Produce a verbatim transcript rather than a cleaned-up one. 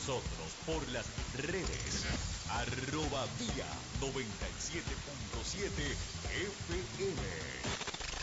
nosotros por las redes. Arroba Vía noventa y siete punto siete F M.